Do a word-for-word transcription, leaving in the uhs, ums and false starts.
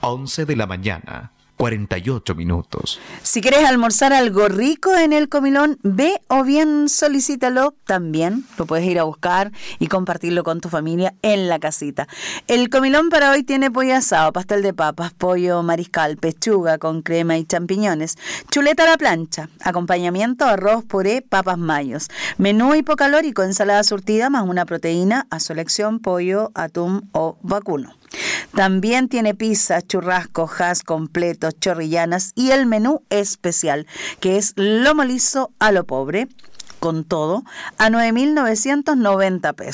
once de la mañana. cuarenta y ocho minutos. Si quieres almorzar algo rico en el comilón, ve o bien solicítalo también. Lo puedes ir a buscar y compartirlo con tu familia en la casita. El comilón para hoy tiene pollo asado, pastel de papas, pollo mariscal, pechuga con crema y champiñones, chuleta a la plancha, acompañamiento, arroz, puré, papas mayos, menú hipocalórico, ensalada surtida más una proteína a su elección, pollo, atún o vacuno. También tiene pizza, churrasco, has completos, chorrillanas y el menú especial, que es lomo liso a lo pobre, con todo, a nueve mil novecientos noventa pesos.